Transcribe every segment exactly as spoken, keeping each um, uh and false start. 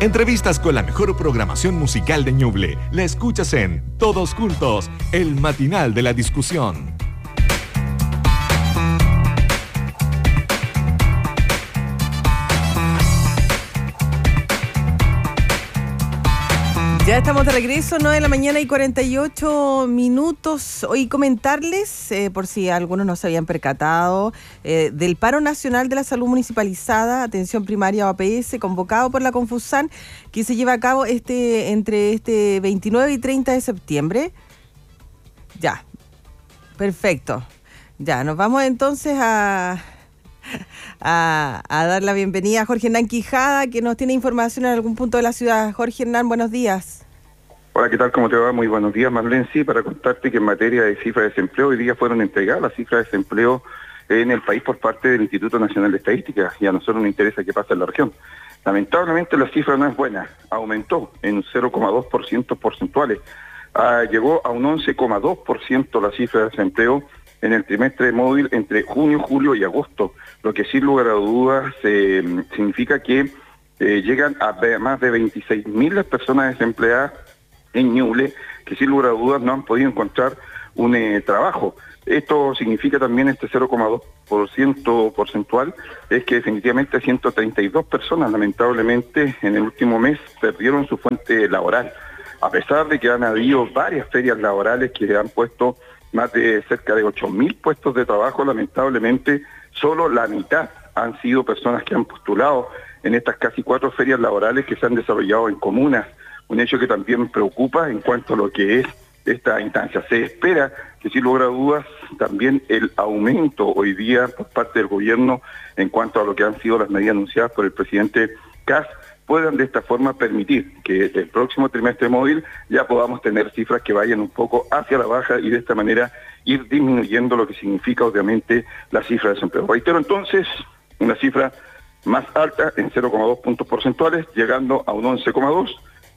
Entrevistas con la mejor programación musical de Ñuble. La escuchas en Todos Juntos, el matinal de la discusión. Ya estamos de regreso, nueve de la mañana y cuarenta y ocho minutos. Hoy comentarles, eh, por si algunos no se habían percatado, eh, del paro nacional de la salud municipalizada, atención primaria o A P S, convocado por la Confusan, que se lleva a cabo este entre este veintinueve y treinta de septiembre. Ya, perfecto. Ya, nos vamos entonces a... A, a dar la bienvenida a Jorge Hernán Quijada, que nos tiene información en algún punto de la ciudad. Jorge Hernán, buenos días. Hola, ¿qué tal? ¿Cómo te va? Muy buenos días, Marlene. Sí, para contarte que en materia de cifras de desempleo, hoy día fueron entregadas las cifras de desempleo en el país por parte del Instituto Nacional de Estadística, y a nosotros nos interesa qué pasa en la región. Lamentablemente la cifra no es buena, aumentó en cero coma dos por ciento porcentuales, ah, llegó a un once coma dos por ciento la cifra de desempleo en el trimestre móvil entre junio, julio y agosto, lo que sin lugar a dudas eh, significa que eh, llegan a más de veintiséis mil las personas desempleadas en Ñuble, que sin lugar a dudas no han podido encontrar un eh, trabajo. Esto significa también este cero coma dos por ciento porcentual, es que definitivamente ciento treinta y dos personas lamentablemente en el último mes perdieron su fuente laboral, a pesar de que han habido varias ferias laborales que han puesto más de cerca de ocho mil puestos de trabajo. Lamentablemente solo la mitad han sido personas que han postulado en estas casi cuatro ferias laborales que se han desarrollado en comunas, un hecho que también preocupa en cuanto a lo que es esta instancia. Se espera que sin lugar a dudas también el aumento hoy día por parte del gobierno en cuanto a lo que han sido las medidas anunciadas por el presidente Kast puedan de esta forma permitir que el próximo trimestre móvil ya podamos tener cifras que vayan un poco hacia la baja y de esta manera ir disminuyendo lo que significa obviamente la cifra de desempleo. Reitero entonces, una cifra más alta en cero coma dos puntos porcentuales, llegando a un once coma dos.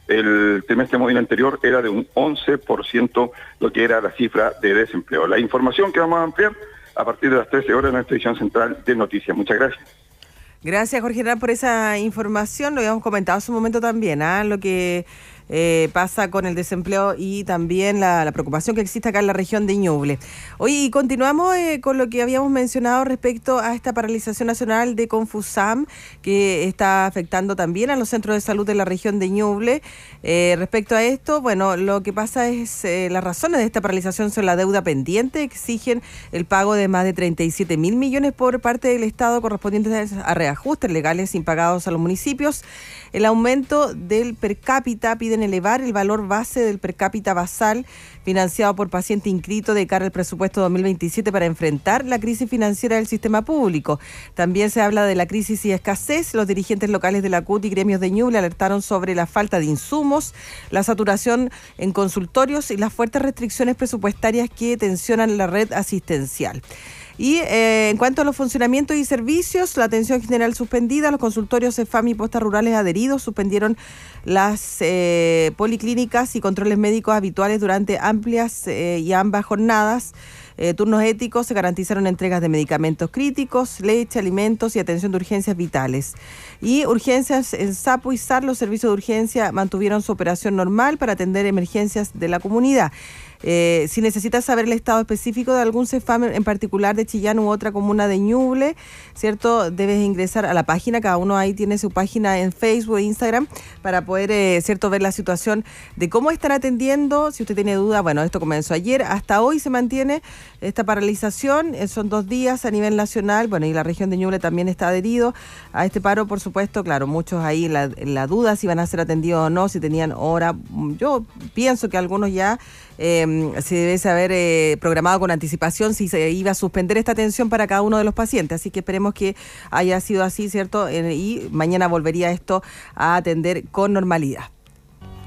El trimestre móvil anterior era de un once por ciento lo que era la cifra de desempleo. La información que vamos a ampliar a partir de las trece horas en nuestra edición central de noticias. Muchas gracias. Gracias, Jorge Hernán, por esa información. Lo habíamos comentado hace un momento también, ¿ah? Lo que eh, pasa con el desempleo y también la, la preocupación que existe acá en la región de Ñuble. Hoy continuamos eh, con lo que habíamos mencionado respecto a esta paralización nacional de Confusam, que está afectando también a los centros de salud de la región de Ñuble. Eh, respecto a esto, bueno, lo que pasa es, eh, las razones de esta paralización son la deuda pendiente, exigen el pago de más de treinta y siete mil millones por parte del Estado correspondientes a reajustes legales impagados a los municipios, el aumento del per cápita, piden elevar el valor base del per cápita basal financiado por paciente inscrito de cara al presupuesto dos mil veintisiete para enfrentar la crisis financiera del sistema público. También se habla de la crisis y escasez. Los dirigentes locales de la C U T y gremios de Ñuble alertaron sobre la falta de insumos, la saturación en consultorios y las fuertes restricciones presupuestarias que tensionan la red asistencial. Y eh, en cuanto a los funcionamientos y servicios, la atención general suspendida, los consultorios CEFAM y postas rurales adheridos suspendieron las eh, policlínicas y controles médicos habituales durante amplias eh, y ambas jornadas. Eh, turnos éticos, se garantizaron entregas de medicamentos críticos, leche, alimentos y atención de urgencias vitales. Y urgencias en Sapo y Sar, los servicios de urgencia mantuvieron su operación normal para atender emergencias de la comunidad. Eh, si necesitas saber el estado específico de algún CEFAM en particular de Chillán u otra comuna de Ñuble, ¿cierto? Debes ingresar a la página, cada uno ahí tiene su página en Facebook e Instagram para poder, eh, ¿cierto?, ver la situación de cómo están atendiendo. Si usted tiene duda, bueno, esto comenzó ayer, hasta hoy se mantiene esta paralización, eh, son dos días a nivel nacional, bueno, y la región de Ñuble también está adherido a este paro, por supuesto, claro, muchos ahí la, la duda si van a ser atendidos o no, si tenían hora. Yo pienso que algunos ya Eh, se debe haber eh, programado con anticipación si se iba a suspender esta atención para cada uno de los pacientes, así que esperemos que haya sido así, ¿cierto? Eh, y mañana volvería esto a atender con normalidad.